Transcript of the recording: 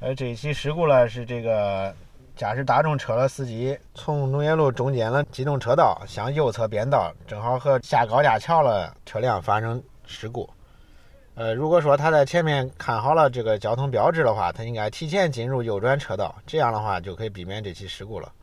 这一起事故呢是这个驾驶大众车的司机从农业路中间的机动车道向右侧变道，正好和下高架桥的车辆发生事故。如果说他在前面看好了这个交通标志的话，他应该提前进入右转车道，这样的话就可以避免这起事故了。